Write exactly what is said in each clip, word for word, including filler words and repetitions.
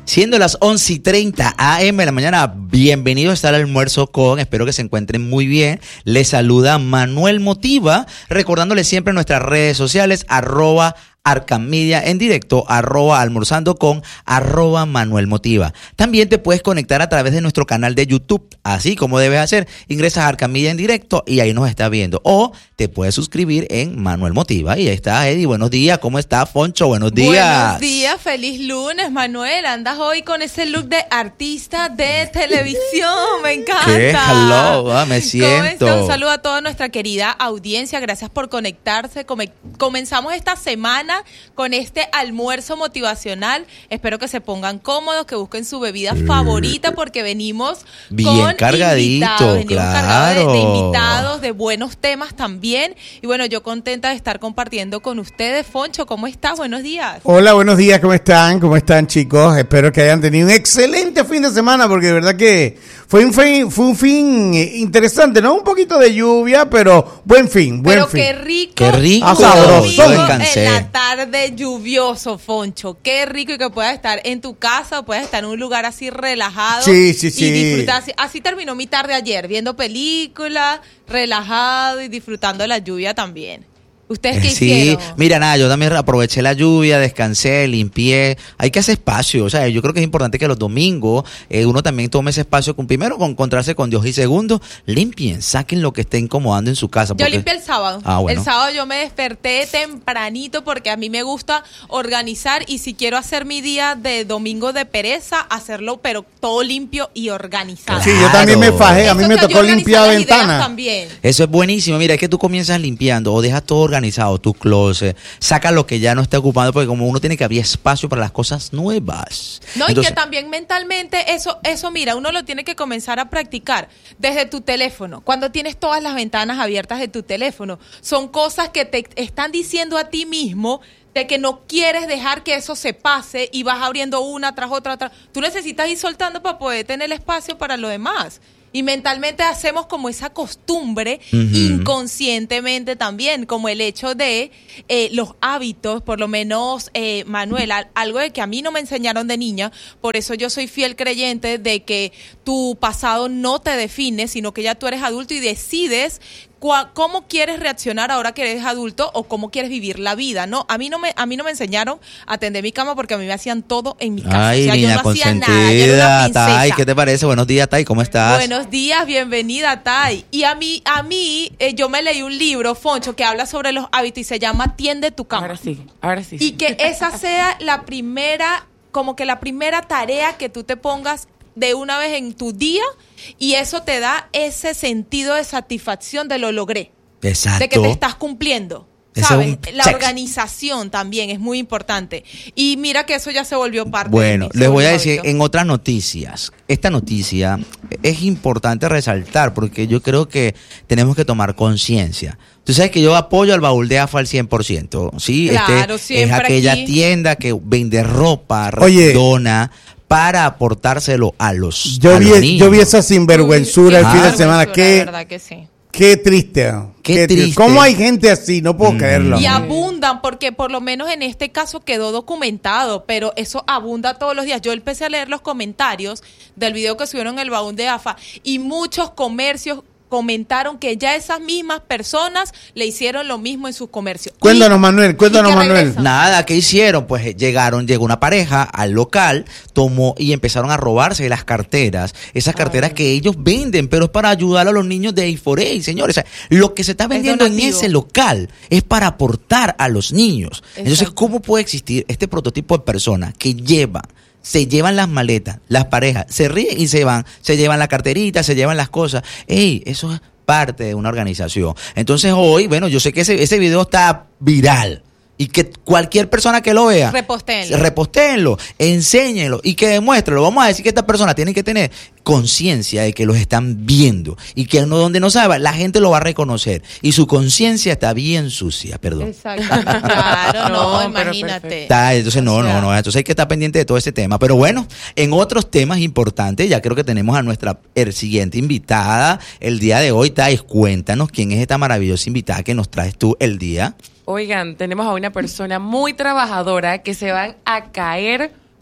Siendo las once y treinta a eme de la mañana, bienvenidos a estar al almuerzo con, espero que se encuentren muy bien. Les saluda Manuel Motiva, recordándoles siempre nuestras redes sociales, arroba Arcamedia en directo, arroba almorzando con, arroba Manuel Motiva. También te puedes conectar a través de nuestro canal de YouTube, así como debes hacer, ingresas a Arcamedia en directo y ahí nos estás viendo. O te puedes suscribir en Manuel Motiva. Y ahí está Eddie, buenos días, ¿cómo está Foncho? Buenos días. Buenos días, feliz lunes, Manuel. Andas hoy con ese look de artista de televisión, me encanta. ¿Qué? Hello, ah, me siento. Un saludo a toda nuestra querida audiencia, gracias por conectarse. Come- comenzamos esta semana con este almuerzo motivacional. Espero que se pongan cómodos, que busquen su bebida favorita porque venimos bien con cargadito, invitados, venimos claro. cargados de, de invitados, de buenos temas también. Y bueno, yo contenta de estar compartiendo con ustedes. Foncho, ¿cómo estás? Buenos días. Hola, buenos días, ¿cómo están? ¿Cómo están, chicos? Espero que hayan tenido un excelente fin de semana porque de verdad que fue un fin, fue un fin interesante, ¿no? Un poquito de lluvia, pero buen fin, buen Pero fin. qué rico. Qué rico. Ah, sabroso. Domingo Yo descansé. en la tarde lluvioso, Foncho. Qué rico y que puedas estar en tu casa o puedas estar en un lugar así relajado. Sí, sí, sí. Y disfrutar. Así, así terminó mi tarde ayer, viendo películas, relajado y disfrutando la lluvia también. ¿Ustedes qué Sí, hicieron? mira, nada, yo también aproveché la lluvia, descansé, limpié. Hay que hacer espacio, o sea, yo creo que es importante que los domingos eh, uno también tome ese espacio, con, primero, con encontrarse con Dios y segundo, limpien, saquen lo que esté incomodando en su casa. Yo porque- limpié el sábado. Ah, bueno. El sábado yo me desperté tempranito porque a mí me gusta organizar y si quiero hacer mi día de domingo de pereza, hacerlo pero todo limpio y organizado. Sí, yo también me fajé, a mí Eso me te tocó ayuda a limpiar organizar las ideas ventanas. también. Eso es buenísimo. Mira, es que tú comienzas limpiando o dejas todo organizado, tu closet, saca lo que ya no está ocupando, porque como uno tiene que abrir espacio para las cosas nuevas. No, Entonces, y que también mentalmente eso, eso mira, uno lo tiene que comenzar a practicar desde tu teléfono. Cuando tienes todas las ventanas abiertas de tu teléfono, son cosas que te están diciendo a ti mismo de que no quieres dejar que eso se pase y vas abriendo una tras otra, tras. Tú necesitas ir soltando para poder tener espacio para lo demás. Y mentalmente hacemos como esa costumbre, Ujú. inconscientemente también, como el hecho de eh, los hábitos, por lo menos, eh, Manuel, al- algo de que a mí no me enseñaron de niña, por eso yo soy fiel creyente de que tu pasado no te define, sino que ya tú eres adulto y decides cua- cómo quieres reaccionar ahora que eres adulto o cómo quieres vivir la vida, ¿no? A mí no me, a mí no me enseñaron a tender mi cama porque a mí me hacían todo en mi casa. ay, o sea, yo niña no hacía nada, yo era una consentida, princesa. Tai, ¿qué te parece? Buenos días, Tai, ¿cómo estás? Buenos días, bienvenida, Tai. Y a mí, a mí, eh, yo me leí un libro, Foncho, que habla sobre los hábitos y se llama Tiende tu cama. Ahora sí, ahora sí. Y que esa sea la primera, como que la primera tarea que tú te pongas de una vez en tu día y eso te da ese sentido de satisfacción de lo logré, Exacto. de que te estás cumpliendo. Ese ¿Sabes? es un La check. organización también es muy importante. Y mira que eso ya se volvió parte Bueno, de mí, les son voy a los decir hábitos. en otras noticias. Esta noticia es importante resaltar porque yo creo que tenemos que tomar conciencia. Tú sabes que yo apoyo al baúl de A F A al cien por ciento, ¿sí? Claro, este es siempre aquella aquí. tienda que vende ropa, Oye. dona para aportárselo a los, Yo a los vi, niños. yo vi esa sinvergüenzura el Qué fin de vergüenzura, semana. de Qué, verdad que sí. qué triste. Qué triste. ¿Cómo hay gente así? No puedo Mm. creerlo. Y abundan, porque por lo menos en este caso quedó documentado, pero eso abunda todos los días. Yo empecé a leer los comentarios del video que subieron en el baúl de A F A y muchos comercios comentaron que ya esas mismas personas le hicieron lo mismo en sus comercios. Cuéntanos, Y- Manuel, cuéntanos, y que Manuel. regresan. Nada, ¿qué hicieron? Pues eh, llegaron, llegó una pareja al local, tomó y empezaron a robarse las carteras, esas carteras que ellos venden, pero es para ayudar a los niños de A cuatro A, señores. O sea, lo que se está vendiendo en donativo. ese local es para aportar a los niños. Entonces, Exacto. ¿cómo puede existir este prototipo de personas que llevan, se llevan las maletas, las parejas, se ríen y se van, se llevan la carterita, se llevan las cosas? Ey, eso es parte de una organización. Entonces hoy, bueno, yo sé que ese, ese video está viral y que cualquier persona que lo vea, Repostéenlo. repostéenlo, enséñenlo y que demuéstrelo. Vamos a decir que esta persona tiene que tener conciencia de que los están viendo y que no, donde no sabe, la gente lo va a reconocer y su conciencia está bien sucia, perdón. Exacto. Claro, no, No, pero imagínate. perfecto. Está, entonces no, O sea, no, no, entonces hay que estar pendiente de todo ese tema. Pero bueno, en otros temas importantes, ya creo que tenemos a nuestra el siguiente invitada el día de hoy. Thais, cuéntanos quién es esta maravillosa invitada que nos traes tú el día. Oigan, tenemos a una persona muy trabajadora que se van a caer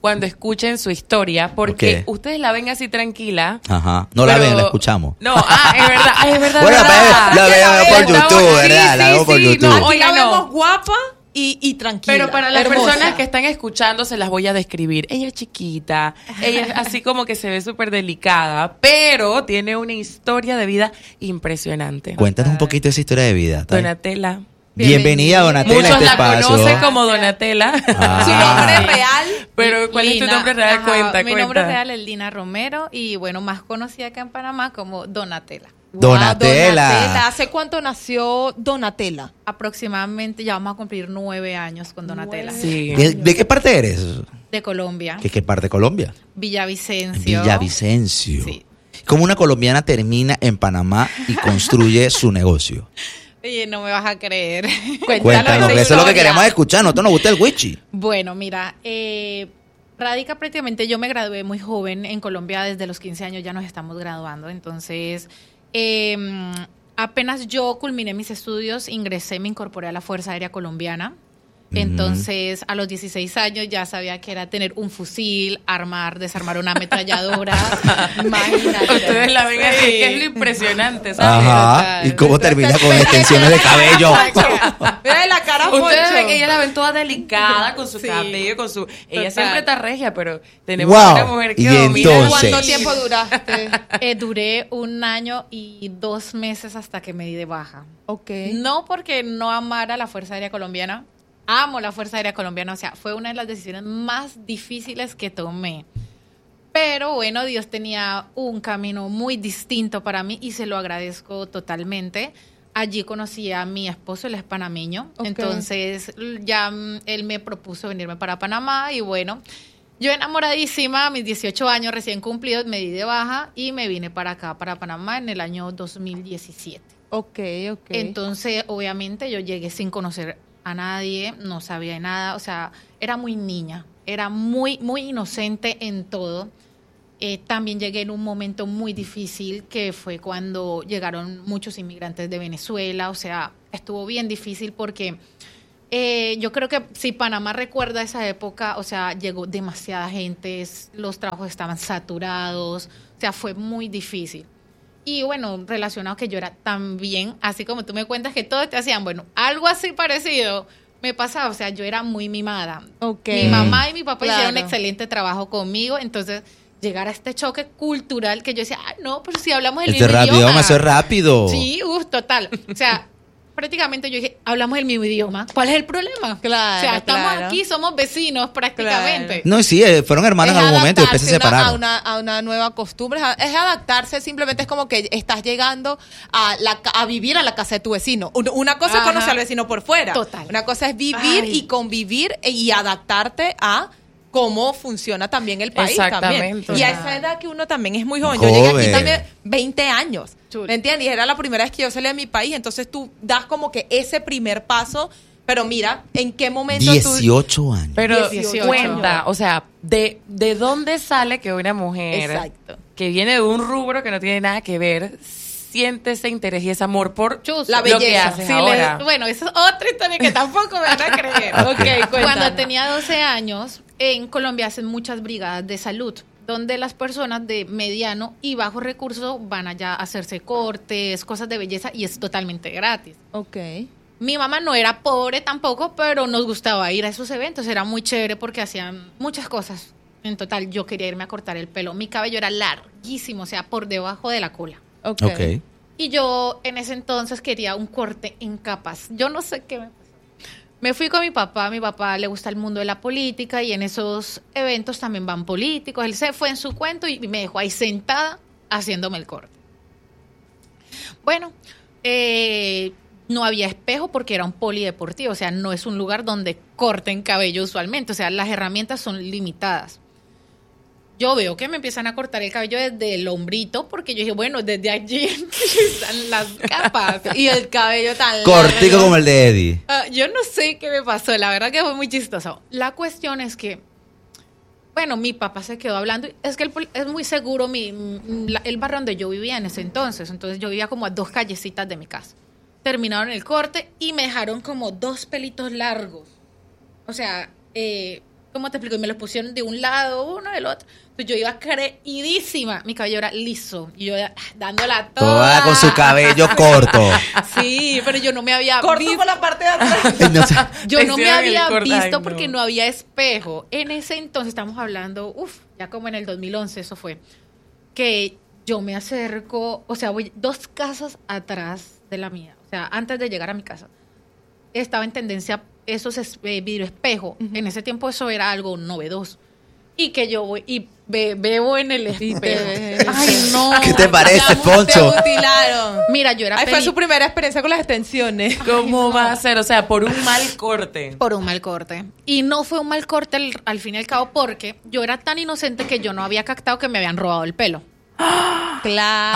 cuando escuchen su historia, porque Ok. ustedes la ven así tranquila. Ajá. No la pero- ven, la escuchamos. No, ah, es verdad, ah, es verdad. Bueno, es verdad. pues, la veo por Estamos- YouTube, sí, ¿verdad? La sí, veo por sí, YouTube. no, Aquí oiga, la no. vemos guapa y, y tranquila. Pero para las hermosa. personas que están escuchando se las voy a describir. Ella es chiquita, ella es así como que se ve súper delicada, pero tiene una historia de vida impresionante. Cuéntanos un poquito de esa historia de vida. ¿tá? Donatella. Bienvenida, Donatella, a Muchos este la espacio. conocen como Donatella. Ah. Su nombre real. Pero ¿cuál es tu Lina, nombre real? ajá, Cuenta, Mi cuenta. nombre real es Lina Romero y bueno, más conocida acá en Panamá como Donatella. Donatella. Donatella. ¿Hace cuánto nació Donatella? Aproximadamente ya vamos a cumplir nueve años con Donatella. Sí. ¿De, de qué parte eres? De Colombia, ¿Qué, qué parte de Colombia? Villavicencio. Villavicencio. Sí. ¿Cómo una colombiana termina en Panamá y construye su negocio? Oye, no me vas a creer. Cuéntanos, esa que eso es lo que historia. queremos escuchar. Nosotros nos gusta el wichi. Bueno, mira, eh, radica prácticamente, yo me gradué muy joven en Colombia, desde los quince años ya nos estamos graduando, entonces eh, apenas yo culminé mis estudios, ingresé, me incorporé a la Fuerza Aérea Colombiana. Entonces, a los dieciséis años ya sabía que era tener un fusil, armar, desarmar una ametralladora. Imagínate. Ustedes la ven así, que es lo impresionante, ¿sabes? Ajá. ¿Y cómo termina con extensiones de cabello? Mira la cara, Ustedes Poncho. ven que ella la ven toda delicada, con su Sí. cabello, con su... Ella Total. siempre está regia, pero tenemos Wow. una mujer que Y domina. entonces- ¿Cuánto tiempo duraste? Eh, duré un año y dos meses hasta que me di de baja. Ok. No porque no amara la Fuerza Aérea Colombiana, amo la Fuerza Aérea Colombiana, o sea, fue una de las decisiones más difíciles que tomé. Pero bueno, Dios tenía un camino muy distinto para mí y se lo agradezco totalmente. Allí conocí a mi esposo, él es panameño, Ok. entonces ya mm, él me propuso venirme para Panamá y bueno, yo enamoradísima, a mis dieciocho años recién cumplidos, me di de baja y me vine para acá, para Panamá en el año dos mil diecisiete. Ok, ok. Entonces, obviamente, yo llegué sin conocer a nadie, no sabía de nada, o sea, era muy niña, era muy, muy inocente en todo. Eh, también llegué en un momento muy difícil, que fue cuando llegaron muchos inmigrantes de Venezuela, o sea, estuvo bien difícil porque eh, yo creo que si Panamá recuerda esa época, o sea, llegó demasiada gente, es- los trabajos estaban saturados, o sea, fue muy difícil. Y bueno, relacionado que yo era también, así como tú me cuentas que todos te hacían, bueno, algo así parecido me pasaba, o sea, yo era muy mimada. Ok. Mi mamá y mi papá Claro. hicieron un excelente trabajo conmigo, entonces llegar a este choque cultural que yo decía, ah, no, pero si hablamos el Esto es mismo rápido, idioma. vamos a hacer rápido. Sí, uh, total. O sea, prácticamente yo dije, hablamos el mismo idioma. ¿Cuál es el problema? Claro, O sea, estamos claro. aquí, somos vecinos prácticamente. No, sí, eh, fueron hermanos Es en algún momento y después se adaptarse una- separaron. a, una, a una nueva costumbre, es a- es adaptarse, simplemente es como que estás llegando a, la, ca- a vivir a la casa de tu vecino. Un- Una cosa es Ajá. conocer al vecino por fuera. Total. Una cosa es vivir Ay. y convivir e- y adaptarte a cómo funciona también el país también. Exactamente. Y a esa edad que uno también es muy joven. Yo llegué Joven. aquí también veinte años. Chulo. ¿Me entiendes? Y era la primera vez que yo salía de mi país, entonces tú das como que ese primer paso, pero mira, ¿en qué momento tú... dieciocho años. Pero dieciocho. cuenta, o sea, de, ¿de dónde sale que una mujer Exacto. que viene de un rubro que no tiene nada que ver siente ese interés y ese amor por Chus, la lo que belleza. haces Sí, ahora? le- bueno, esa es otra historia que tampoco me van a creer. Ok. Ok, cuéntanos. Cuando tenía doce años, en Colombia hacen muchas brigadas de salud, donde las personas de mediano y bajo recurso van allá a hacerse cortes, cosas de belleza, y es totalmente gratis. Ok. Mi mamá no era pobre tampoco, pero nos gustaba ir a esos eventos, era muy chévere porque hacían muchas cosas. En total, yo quería irme a cortar el pelo. Mi cabello era larguísimo, o sea, por debajo de la cola. Ok. Ok. Y yo en ese entonces quería un corte en capas. Yo no sé qué me pasó. Me fui con mi papá. A mi papá le gusta el mundo de la política y en esos eventos también van políticos. Él se fue en su cuento y me dejó ahí sentada haciéndome el corte. Bueno, eh, no había espejo porque era un polideportivo. O sea, no es un lugar donde corten cabello usualmente. O sea, las herramientas son limitadas. Yo veo que me empiezan a cortar el cabello desde el hombrito porque yo dije, bueno, desde allí empiezan las capas. Y el cabello tan Cortico largo. como el de Eddie. Ah, yo no sé qué me pasó, la verdad que fue muy chistoso. La cuestión es que, bueno, mi papá se quedó hablando. Es que el pol- es muy seguro mi, mm, la- el barrio donde yo vivía en ese entonces. Entonces yo vivía como a dos callecitas de mi casa. Terminaron el corte y me dejaron como dos pelitos largos. O sea, eh, ¿cómo te explico? Y me los pusieron de un lado, uno del otro. Entonces yo iba creidísima. Mi cabello era liso. Y yo ah, dándola toda. Toda con su cabello corto. Sí, pero yo no me había Corto visto. por la parte de atrás. No sé. Yo Te no me hicieron el había corte. visto Ay, no. porque no había espejo. En ese entonces estamos hablando, uff, ya como en el dos mil once eso fue, que yo me acerco, o sea, voy dos casas atrás de la mía. O sea, antes de llegar a mi casa, estaba en tendencia esos es- eh, vidrio espejo. Ujú. En ese tiempo eso era algo novedoso. Y que yo voy y ve- veo en el espejo. ves. Ay, no. ¿Qué te parece, Ya, Te Poncho? mutilaron. Mira, yo era Ahí fue peli- su primera experiencia con las extensiones. ¿Cómo va a ser? O sea, por un mal corte. por un mal corte. Y no fue un mal corte al, al fin y al cabo porque yo era tan inocente que yo no había captado que me habían robado el pelo. Claro.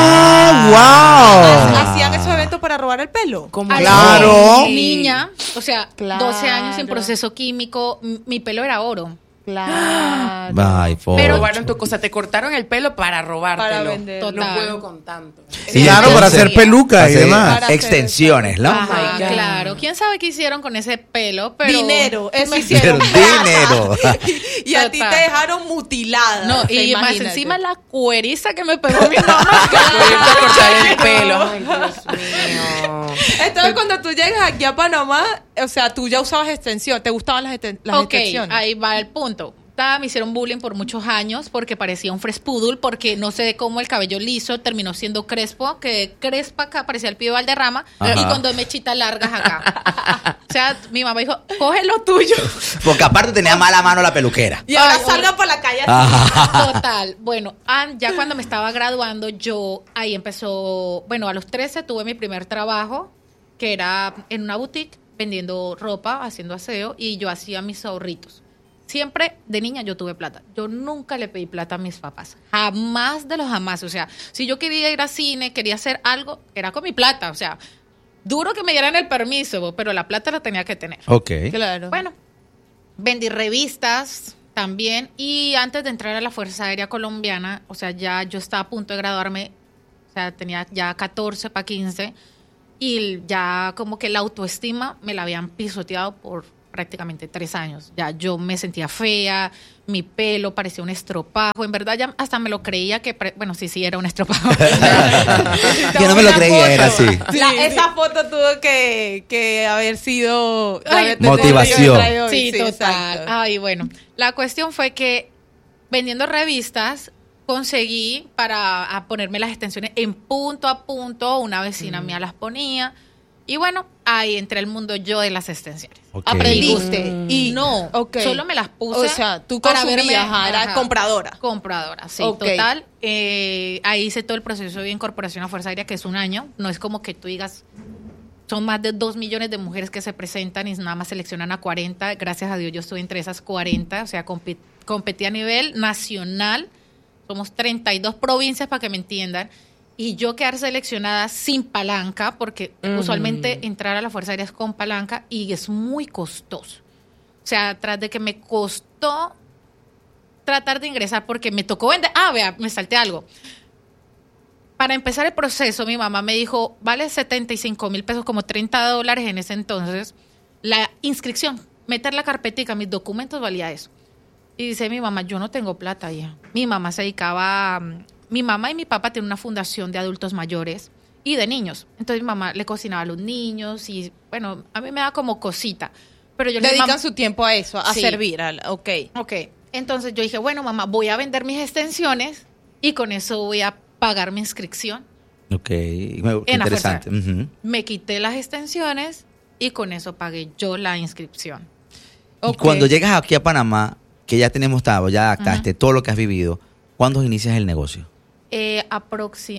¡Ah, wow! ¿Hacían esos eventos para robar el pelo? ¿Cómo A Claro. la niña, o sea, Claro. doce años en proceso químico, m- mi pelo era oro. Claro. Ay, Pero Poncho. robaron tu cosa, te cortaron el pelo para robártelo. Para venderlo. No Total. puedo con tanto. Sí, Claro, para entonces- hacer peluca y Hacer demás. Para hacer extensiones, ¿no? Ajá, my God. claro. ¿Quién sabe qué hicieron con ese pelo? Pero Dinero, eso me hicieron. Dinero. Y a ti te Total. dejaron mutilada. No, o sea, y más imagínate. encima la cueriza que me pegó mi mamá. Puedes cortar el pelo. Ay, Dios mío. Entonces, cuando tú llegas aquí a Panamá, o sea, tú ya usabas extensión, ¿te gustaban las, exten- las Ok, extensiones? ahí va el punto. Ta, Me hicieron bullying por muchos años porque parecía un fresh poodle, porque no sé cómo el cabello liso terminó siendo crespo, que crespa acá parecía el pibe Valderrama Ajá. y con dos mechitas largas acá. O sea, mi mamá dijo, coge lo tuyo. Porque aparte tenía mala mano la peluquera. Y ahora Ay, salgan por la calle así. Ajá. Total. Bueno, ah, ya cuando me estaba graduando, yo ahí empezó, bueno, a los trece tuve mi primer trabajo, que era en una boutique vendiendo ropa, haciendo aseo, y yo hacía mis ahorritos. Siempre de niña yo tuve plata. Yo nunca le pedí plata a mis papás. Jamás de los jamás. O sea, si yo quería ir a cine, quería hacer algo, era con mi plata. O sea, duro que me dieran el permiso, pero la plata la tenía que tener. Ok. Claro. Bueno, vendí revistas también y antes de entrar a la Fuerza Aérea Colombiana, o sea, ya yo estaba a punto de graduarme, o sea, tenía ya catorce para quince y ya como que la autoestima me la habían pisoteado por prácticamente tres años. Ya yo me sentía fea, mi pelo parecía un estropajo, en verdad ya hasta me lo creía que, pre- bueno, sí, sí, era un estropajo. Yo no me lo Una creía, foto. era así. La- Sí, esa foto tuvo que, que haber sido Ay, haber- motivación. traído hoy. Sí, total. exacto. Ay, bueno. La cuestión fue que vendiendo revistas conseguí para a ponerme las extensiones en punto a punto. Una vecina Mm. mía las ponía. Y bueno, ahí entré al mundo yo de las extensiones. Ok. Aprendiste. Mm. Y no, ok. solo me las puse. O sea, tú para consumías, verme- ajá, eras ajá, compradora. Compradora, sí, Ok. total. Eh, ahí hice todo el proceso de incorporación a Fuerza Aérea, que es un año. No es como que tú digas, son más de dos millones de mujeres que se presentan y nada más seleccionan a cuarenta. Gracias a Dios yo estuve entre esas cuarenta, o sea, compi- competí a nivel nacional. Somos treinta y dos provincias para que me entiendan. Y yo quedar seleccionada sin palanca, porque Ujú. usualmente entrar a la Fuerza Aérea es con palanca y es muy costoso. O sea, tras de que me costó tratar de ingresar porque me tocó vender. Ah, vea, me salté algo. Para empezar el proceso, mi mamá me dijo, vale setenta y cinco mil pesos, como treinta dólares en ese entonces, la inscripción, meter la carpetica, mis documentos valía eso. Y dice mi mamá, yo no tengo plata ya. Mi mamá se dedicaba, a, mi mamá y mi papá tienen una fundación de adultos mayores y de niños. Entonces mi mamá le cocinaba a los niños y bueno, a mí me da como cosita. Pero yo le dije, Dedican "Mam- su tiempo a eso, a Sí. servir. Al, ok. Ok, entonces yo dije, bueno, mamá, voy a vender mis extensiones y con eso voy a pagar mi inscripción. Ok. Me- qué En la interesante. fuerza. Ujú. Me quité las extensiones y con eso pagué yo la inscripción. Y Ok. cuando llegas aquí a Panamá, que ya tenemos estado, ya adaptaste todo lo que has vivido, ¿cuándo inicias el negocio? Eh, aproxi-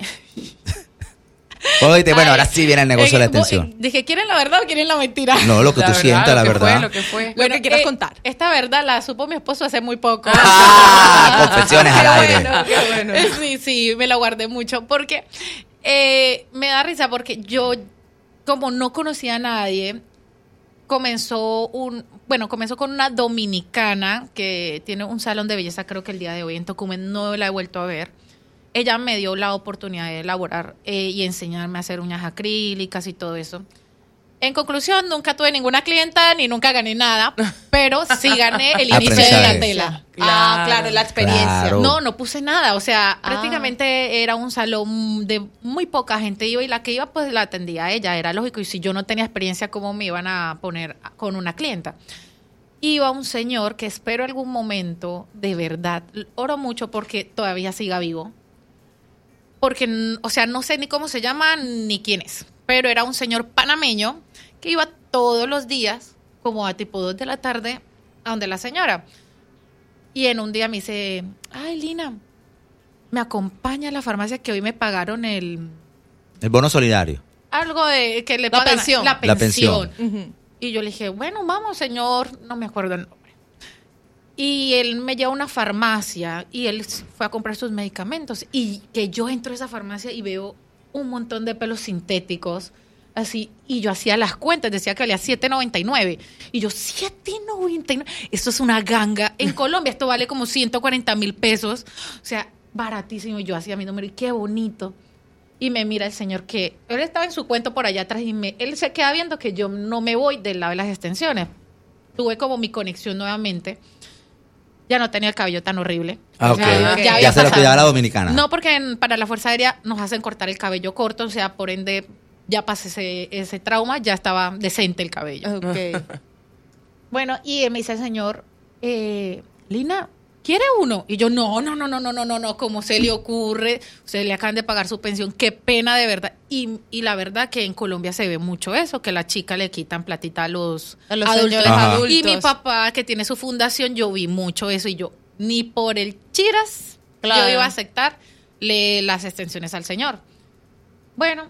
Oye, bueno, Ay, ahora sí viene el negocio de la eh, extensión. eh, Dije, ¿quieren la verdad o quieren la mentira? No, lo que tú sientas, la lo que verdad. Fue, lo que fue. Lo que quieras contar. Esta verdad la supo mi esposo hace muy poco. Ah, confesiones al Qué aire. bueno, qué bueno. Sí, sí, me la guardé mucho porque eh, me da risa porque yo, como no conocía a nadie, comenzó un, bueno, comenzó con una dominicana que tiene un salón de belleza, creo que el día de hoy en Tocumen, no la he vuelto a ver. Ella me dio la oportunidad de elaborar eh, y enseñarme a hacer uñas acrílicas y todo eso. En conclusión, nunca tuve ninguna clienta ni nunca gané nada, pero sí gané el inicio de Aprendizaje. la tela. Ah, claro, la experiencia. Claro. No, no puse nada, o sea, Ah. prácticamente era un salón de muy poca gente iba y la que iba pues la atendía a ella, era lógico, y si yo no tenía experiencia, ¿cómo me iban a poner con una clienta? Iba un señor que espero algún momento, de verdad, oro mucho porque todavía siga vivo, porque, n- o sea, no sé ni cómo se llama ni quién es, pero era un señor panameño que iba todos los días, como a tipo dos de la tarde, a donde la señora. Y en un día me dice, ay, Lina, me acompaña a la farmacia que hoy me pagaron el... El bono solidario. Algo de que le La pagan pensión. la La pensión. pensión. Ujú. Y yo le dije, bueno, vamos, señor, no me acuerdo el nombre. Y él me lleva a una farmacia y él fue a comprar sus medicamentos. Y que yo entro a esa farmacia y veo un montón de pelos sintéticos, así, y yo hacía las cuentas, decía que valía siete noventa y nueve. Y yo, siete noventa y nueve, esto es una ganga. En Colombia esto vale como ciento cuarenta mil pesos. O sea, baratísimo. Y yo hacía mi número y qué bonito. Y me mira el señor que, él estaba en su cuento por allá atrás y me, él se queda viendo que yo no me voy del lado de las extensiones. Tuve como mi conexión nuevamente. Ya no tenía el cabello tan horrible. Ah, O ok. sea, Ya, había se lo pasado. cuidaba la dominicana. No, porque en- para la Fuerza Aérea nos hacen cortar el cabello corto, o sea, por ende ya pasé ese, ese trauma, ya estaba decente el cabello. Ok. Bueno, y me dice el señor, eh, Lina, ¿quiere uno? Y yo, no, no, no, no, no, no, no, no, ¿cómo se le ocurre? Se le acaban de pagar su pensión, qué pena de verdad. Y, y la verdad que en Colombia se ve mucho eso, que la chica le quitan platita a los, A los adultos. señores Ajá. adultos. Y mi papá, que tiene su fundación, yo vi mucho eso y yo, ni por el chiras, Claro. yo iba a aceptar le- las extensiones al señor. Bueno,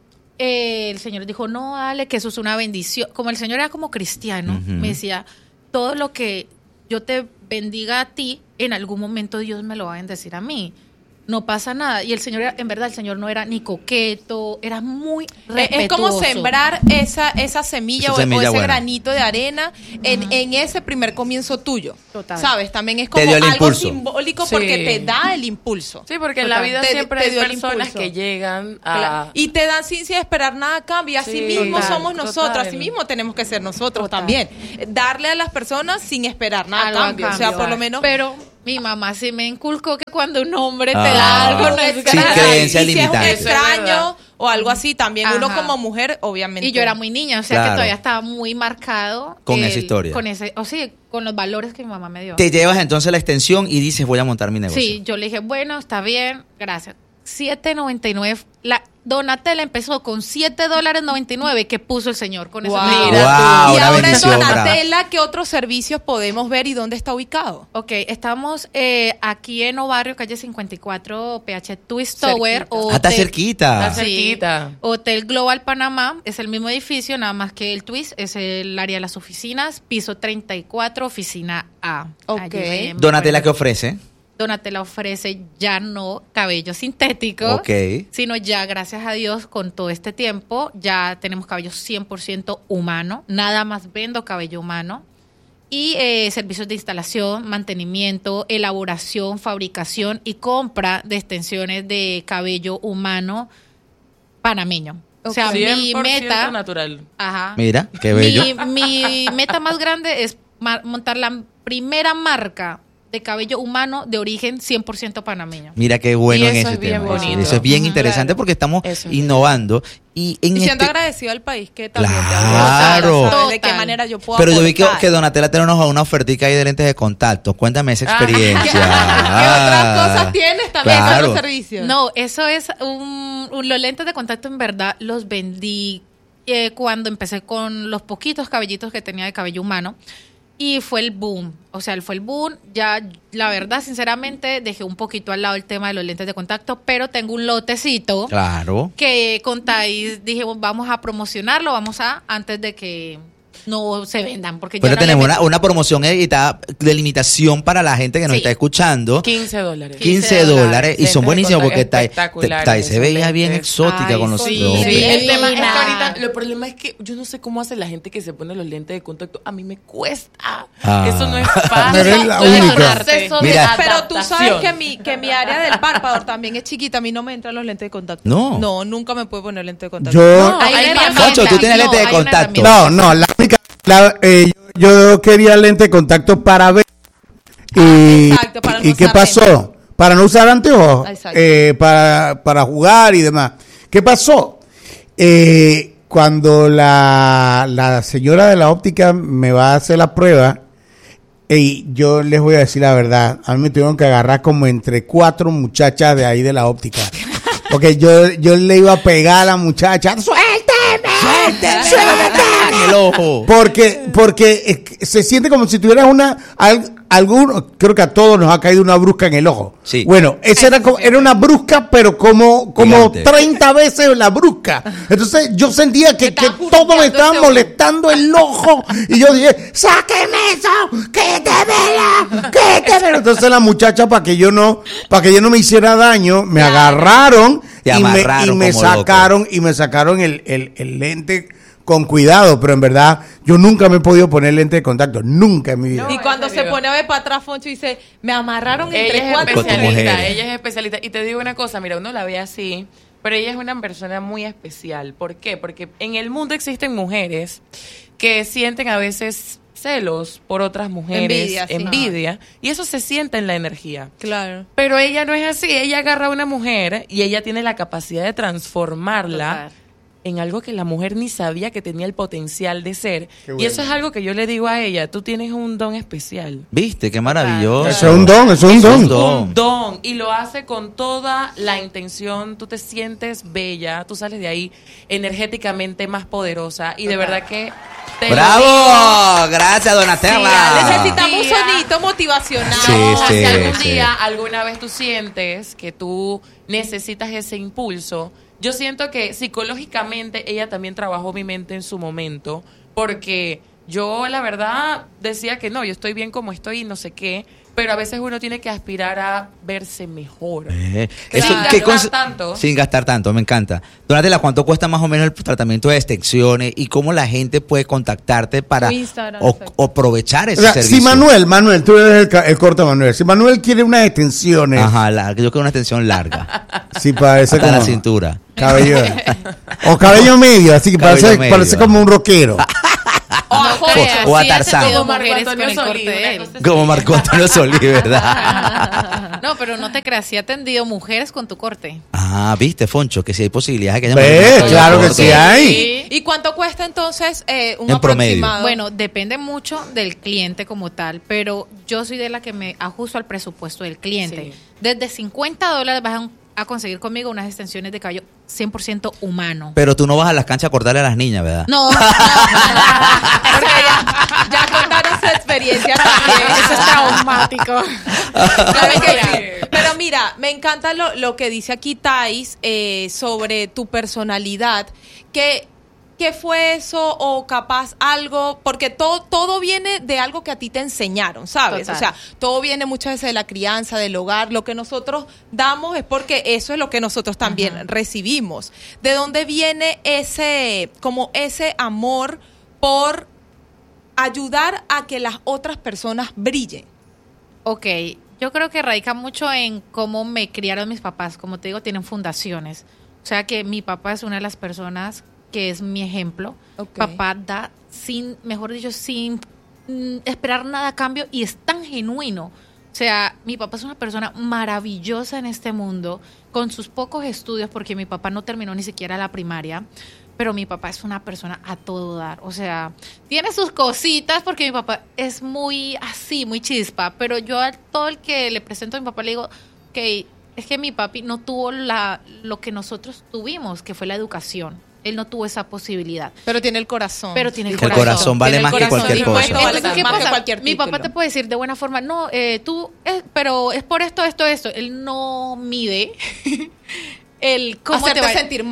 eh, el señor dijo, no, dale, que eso es una bendición. Como el señor era como cristiano, Ujú. me decía, todo lo que yo te bendiga a ti, en algún momento Dios me lo va a bendecir a mí. No pasa nada. Y el señor, era- en verdad, el señor no era ni coqueto, era muy Eh, Es como respetuoso. sembrar esa, esa semilla, Esa o, semilla o ese buena. granito de arena en, en ese primer comienzo tuyo. Total. ¿Sabes? También es Te como dio el algo impulso. simbólico Sí. porque te da el impulso. Sí, porque en la Total. vida Te- siempre te hay dio el personas impulso. que llegan Claro. a... Y te dan sin, sin esperar nada a cambio. Así Sí, mismo total, somos nosotros, total. así mismo tenemos que ser nosotros Total. también. Darle a las personas sin esperar nada Algo a a cambio. O sea, cambio. por lo menos. Pero mi mamá sí me inculcó que cuando un hombre te Ah. da algo, no es Sí, gratis. creencia y si es un limitante. Eso es verdad. extraño o algo así, también uno Ajá. como mujer, obviamente. Y yo era muy niña, o sea Claro. que todavía estaba muy marcado. Con el- esa historia. Con ese, o sí, con los valores que mi mamá me dio. Te llevas entonces la extensión y dices, voy a montar mi negocio. Sí, yo le dije, bueno, está bien, gracias. siete noventa y nueve. La Donatella empezó con siete dólares noventa y nueve que puso el señor con eso. Wow. Wow, y una ahora en bendición, bravo. Donatella, ¿qué otros servicios podemos ver y dónde está ubicado? Ok, estamos eh, aquí en Obarrio, calle cincuenta y cuatro, P H Twist Tower. Cerquita. Ah, está Hotel- cerquita. Está cerquita. Hotel Global Panamá, es el mismo edificio, nada más que el Twist es el área de las oficinas, piso treinta y cuatro, oficina A. Ok. Allí me- me Donatella, ¿qué pueden- ofrece? Donatella ofrece ya no cabello sintético, Ok. sino ya, gracias a Dios, con todo este tiempo, ya tenemos cabello cien por ciento humano. Nada más vendo cabello humano. Y eh, servicios de instalación, mantenimiento, elaboración, fabricación y compra de extensiones de cabello humano panameño. O sea, mi cien por ciento meta... natural. Ajá. Mira, qué bello. Mi, mi meta más grande es ma- montar la primera marca de cabello humano de origen cien por ciento panameño. Mira qué bueno Y en eso ese es bien tema. bonito. Eso es bien Ujú, interesante claro. porque estamos Eso es innovando. Y en Y siendo este, agradecido al país que también te Claro. apoya, ¿sabes? De qué Total. manera yo puedo pero yo vi que, aportar. que Donatella tenemos una ofertica ahí de lentes de contacto. Cuéntame esa Ah. experiencia. ¿Qué otras Ah, cosas tienes también con claro. los servicios? No, eso es un, un- los lentes de contacto en verdad los vendí eh, cuando empecé con los poquitos cabellitos que tenía de cabello humano y fue el boom, o sea, fue el boom. Ya, la verdad, sinceramente, dejé un poquito al lado el tema de los lentes de contacto, pero tengo un lotecito Claro. que con Thais dije, vamos a promocionarlo, vamos a, antes de que no se vendan. Porque Pues ya no tenemos le una, una promoción editada de limitación para la gente que nos Sí. está escuchando. quince dólares. quince dólares. Y son Lentes de buenísimos contacto porque Tai, espectaculares, Tai se esos veía bien lentes. exótica Ay, con los sí, ojos. sí. El tema es que Divina. ahorita, el problema es que yo no sé cómo hace la gente que se pone los lentes de contacto. A mí me cuesta. Ah. Eso no es fácil. Eres la Todo es un única. proceso de Mira. Pero tú sabes adaptación. que mi, que mi área del párpado también es chiquita. A mí no me entran los lentes de contacto. No. No, nunca me puedo poner lentes de contacto. Yo, No, hay Ahí una va. herramienta. Foncho, tú tienes No, lente de hay una contacto. herramienta. no, no, la única, la, eh, yo, yo quería lente de contacto para ver. Y, Ah, exacto, para no ¿y qué usar pasó? Para no usar anteojos, Exacto. eh, para, para jugar y demás. ¿Qué pasó? Eh, cuando la, la señora de la óptica me va a hacer la prueba, y yo les voy a decir la verdad, a mí me tuvieron que agarrar como entre cuatro muchachas de ahí de la óptica. Porque yo, yo le iba a pegar a la muchacha, ¡suélteme! ¡Suélteme! En el ojo. Porque, porque es que se siente como si tuvieras una, al- alguno, creo que a todos nos ha caído una brusca en el ojo. Sí. Bueno, esa era, como- era una brusca, pero como, como Gigante. treinta veces la brusca. Entonces yo sentía que, que estaba todo me jurgueando estaba ese ojo. molestando el ojo. Y yo dije, ¡sáqueme eso! ¡Que te vea! ¡Que te vea! Entonces la muchacha, para que yo no, para que yo no me hiciera daño, me agarraron Te y me, y amarraron me como loco. sacaron, y me sacaron el, el, el lente con cuidado, pero en verdad yo nunca me he podido poner lente de contacto, nunca en mi vida. Y No, cuando en se serio. pone a ver para atrás, Foncho dice, me amarraron entre Ella es cuatro. Con tu especialista, mujer. ella es especialista. Y te digo una cosa, mira, uno la ve así, pero ella es una persona muy especial. ¿Por qué? Porque en el mundo existen mujeres que sienten a veces celos por otras mujeres, Envidia, sí. envidia, y eso se siente en la energía. Claro. Pero ella no es así, ella agarra a una mujer y ella tiene la capacidad de transformarla Total. en algo que la mujer ni sabía que tenía el potencial de ser. Qué Y bueno. eso es algo que yo le digo a ella, tú tienes un don especial. ¿Viste? Qué maravilloso. Eso es un don, eso es un Eso es don. un don. Un don, y lo hace con toda la intención. Tú te sientes bella, tú sales de ahí energéticamente más poderosa y de verdad que te lo digo. ¡Bravo! Gracias, Sí, Donatella. Necesitamos un Día. sonito motivacional. Sí, No, sí, si algún sí. día, alguna vez tú sientes que tú necesitas ese impulso, yo siento que psicológicamente ella también trabajó mi mente en su momento, porque yo la verdad decía que no, yo estoy bien como estoy y no sé qué, pero a veces uno tiene que aspirar a verse mejor. Eh, Sin eso, gastar ¿qué cons- tanto. Sin gastar tanto, me encanta. Donatella, ¿cuánto cuesta más o menos el tratamiento de extensiones y cómo la gente puede contactarte para Tu Instagram, o- exacto. o aprovechar ese O sea, servicio? si Manuel, Manuel, tú eres el, ca- el corte Manuel, si Manuel quiere unas extensiones, Ajá, larga, yo quiero una extensión larga. sí parece Hasta como la cintura. cabello, o cabello medio, así que Cabello parece, medio, parece como un rockero. Ojo, creas, o a sí hace Tarzán. todo Como Marco mujeres con Antonio el corte Solís, de una él. cosa así. Como Marco Antonio Solís, ¿verdad? No, pero no te creas, sí he atendido mujeres con tu corte. Ah, viste, Foncho, que si hay posibilidades que haya Ve, mujeres claro que corto. sí hay. Sí. ¿Y cuánto cuesta entonces eh, un En promedio. aproximado? Bueno, depende mucho del cliente como tal, pero yo soy de la que me ajusto al presupuesto del cliente. Sí. Desde cincuenta dólares vas a, a conseguir conmigo unas extensiones de cabello cien por ciento humano. Pero tú no vas a las canchas a cortarle a las niñas, ¿verdad? No, no, Porque ya, ya contaron su experiencia también. eso es traumático. Claro que sí. Pero mira, me encanta lo, lo que dice aquí Thais eh, sobre tu personalidad. Que, ¿Qué fue eso o capaz algo? Porque todo, todo viene de algo que a ti te enseñaron, ¿sabes? Total. O sea, todo viene muchas veces de la crianza, del hogar. Lo que nosotros damos es porque eso es lo que nosotros también Ajá. recibimos. ¿De dónde viene ese, como ese amor por ayudar a que las otras personas brillen? Ok, yo creo que radica mucho en cómo me criaron mis papás. Como te digo, tienen fundaciones. O sea que mi papá es una de las personas que es mi ejemplo. Ok. Papá da sin, mejor dicho, sin mm, esperar nada a cambio y es tan genuino. O sea, mi papá es una persona maravillosa en este mundo, con sus pocos estudios, porque mi papá no terminó ni siquiera la primaria, pero mi papá es una persona a todo dar. O sea, tiene sus cositas, porque mi papá es muy así, muy chispa, pero yo a todo el que le presento a mi papá le digo, ok, es que mi papi no tuvo la, lo que nosotros tuvimos, que fue la educación. Él no tuvo esa posibilidad. Pero tiene el corazón. Pero tiene el El corazón. corazón vale Tiene el más que corazón cualquier dispuesto cosa. a valer Entonces, ¿qué más que pasa? cualquier Mi papá título. te puede decir de buena forma, no, eh, tú, eh, pero es por esto, esto, esto. Él no mide el cómo Hacerte te va a- sentir mal.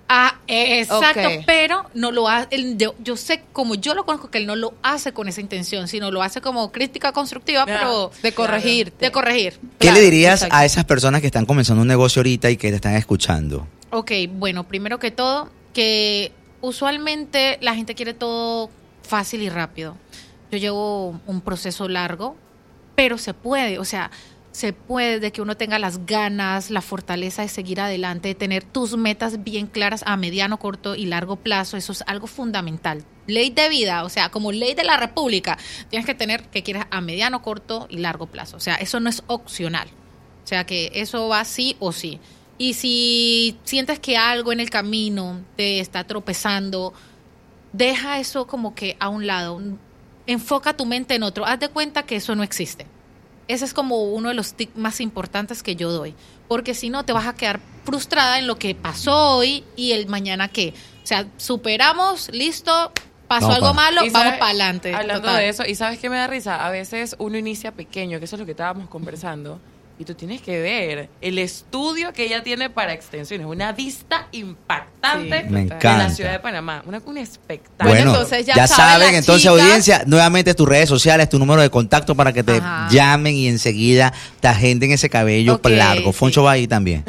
Ah, exacto, Ok. pero no lo hace, él- yo, yo sé, como yo lo conozco, que él no lo hace con esa intención, sino lo hace como crítica constructiva, pero De corregirte. de corregir. ¿Qué Claro, le dirías exacto. a esas personas que están comenzando un negocio ahorita y que te están escuchando? Ok, bueno, primero que todo, que usualmente la gente quiere todo fácil y rápido. Yo llevo un proceso largo, pero se puede, o sea, se puede de que uno tenga las ganas, la fortaleza de seguir adelante, de tener tus metas bien claras a mediano, corto y largo plazo. Eso es algo fundamental. Ley de vida, o sea, como ley de la República, tienes que tener que quieres a mediano, corto y largo plazo. O sea, eso no es opcional. O sea, que eso va sí o sí. Y si sientes que algo en el camino te está tropezando, deja eso como que a un lado. Enfoca tu mente en otro. Haz de cuenta que eso no existe. Ese es como uno de los tips más importantes que yo doy. Porque si no, te vas a quedar frustrada en lo que pasó hoy y el mañana qué. O sea, superamos, listo, pasó Vamos algo pa- malo, Y vamos sabes- para adelante. Hablando Total. de eso, ¿y sabes qué me da risa? A veces uno inicia pequeño, que eso es lo que estábamos conversando, y tú tienes que ver el estudio que ella tiene para extensiones, una vista impactante Sí, Me de la encanta. ciudad de Panamá, una, un espectáculo. Bueno, Bueno, entonces ya, ya saben saben, las entonces chicas. audiencia, nuevamente tus redes sociales, tu número de contacto para que te Ajá. llamen y enseguida te agenden ese cabello Ok, largo. sí. Foncho va ahí también.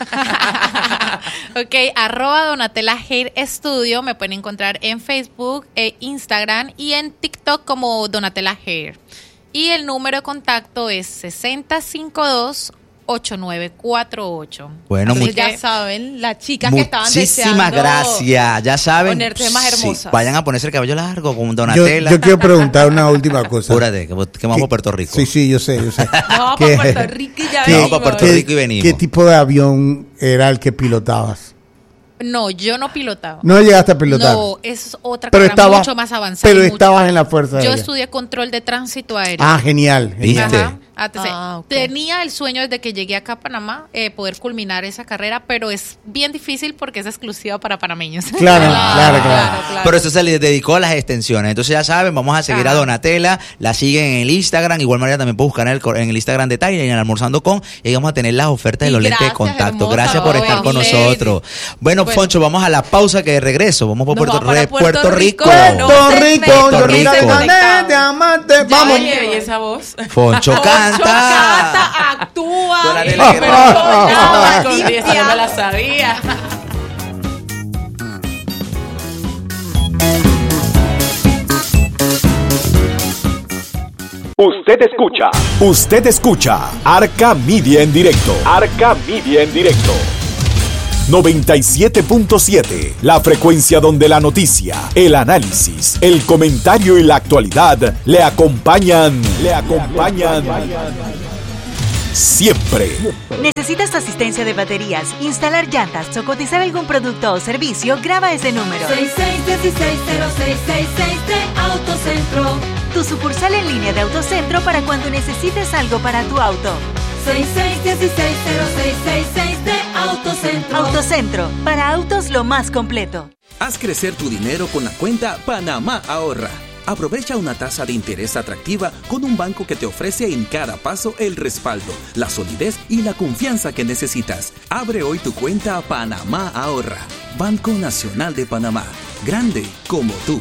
Ok, arroba Donatella Hair Studio. Me pueden encontrar en Facebook, e Instagram y en TikTok como Donatella Hair. Y el número de contacto es sesenta cincuenta y dos, ochenta y nueve cuarenta y ocho. Bueno, Entonces much- ya saben, las chicas que estaban muchísimas deseando gracias. Ya saben. ponerte más sí, hermosas. vayan a ponerse el cabello largo con Yo, Donatella. yo quiero preguntar una última cosa. Apúrate, que, que vamos ¿Qué- a Puerto Rico. Sí, sí, yo sé, yo sé. No, ¿Qué- para Puerto Rico y ya qué- Vamos para Puerto qué- Rico y venimos. ¿Qué tipo de avión era el que pilotabas? No, yo no pilotaba. No llegaste a pilotar. No, es otra pero carrera estabas, mucho más avanzada. pero y mucho- estabas en la Fuerza Yo Aérea. estudié control de tránsito aéreo. Ah, genial. genial. ¿Viste? Ajá, A T C. Ah, ok. Tenía el sueño desde que llegué acá a Panamá eh, poder culminar esa carrera, pero es bien difícil porque es exclusiva para panameños. Claro, claro, claro. Pero eso se le dedicó a las extensiones. Entonces ya saben, vamos a seguir a Ajá. Donatella. La siguen en el Instagram. Igual manera también pueden buscar en el, cor- en el Instagram de Tyler, en el Almorzando Con. Y ahí vamos a tener las ofertas de Y los lentes de gracias, contacto. hermosa, Gracias por estar con obviamente. nosotros. Bueno, Bueno. Foncho, vamos a la pausa que de regreso. Vamos por Nos Puerto, vamos para Re- Puerto Puerto Rico. Rico. No Puerto se Rico, me- yo Rico. quiero ganar de amarte. Vamos. Oye, y esa voz. Foncho canta. canta, actúa. Donatella, pero que- nada, Con limpia. esa no me la sabía. Usted escucha. Usted escucha Arca Media en directo. Arca Media en directo. noventa y siete punto siete, la frecuencia donde la noticia, el análisis, el comentario y la actualidad le acompañan, le acompañan siempre. ¿Necesitas asistencia de baterías, instalar llantas o cotizar algún producto o servicio? Graba ese número. seis seis uno seis cero seis seis seis tres Autocentro. Tu sucursal en línea de Autocentro para cuando necesites algo para tu auto. seis seis uno seis cero seis seis seis tres Autocentro. Autocentro, para autos lo más completo. Haz crecer tu dinero con la cuenta Panamá Ahorra. Aprovecha una tasa de interés atractiva con un banco que te ofrece en cada paso el respaldo, la solidez y la confianza que necesitas. Abre hoy tu cuenta Panamá Ahorra. Banco Nacional de Panamá. Grande como tú.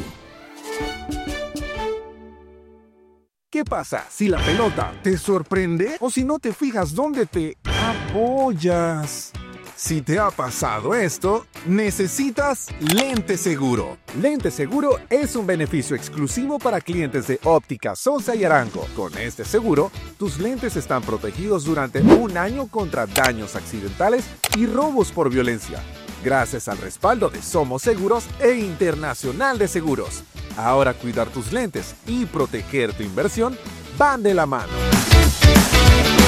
¿Qué pasa si la pelota te sorprende o si no te fijas dónde te apoyas? Si te ha pasado esto, necesitas Lente Seguro. Lente Seguro es un beneficio exclusivo para clientes de Óptica Sosa y Arango. Con este seguro, tus lentes están protegidos durante un año contra daños accidentales y robos por violencia, gracias al respaldo de Somos Seguros e Internacional de Seguros. Ahora cuidar tus lentes y proteger tu inversión van de la mano.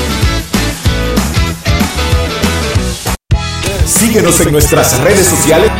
Síguenos en nuestras redes sociales.